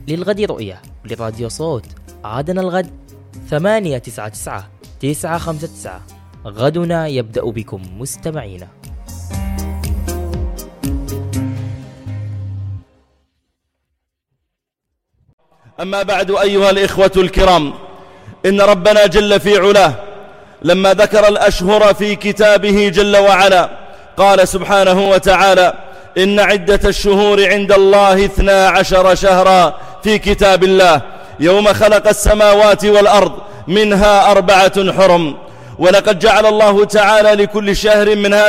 للغد رؤية لراديو صوت. عادنا الغد 899 غدنا يبدأ بكم مستمعين. أما بعد أيها الإخوة الكرام، إن ربنا جل في علاه لما ذكر الأشهر في كتابه جل وعلا قال سبحانه وتعالى: إن عدة الشهور عند الله 12 شهرا في كتاب الله يوم خلق السماوات والأرض منها 4 حرم. ولقد جعل الله تعالى لكل شهر من هذه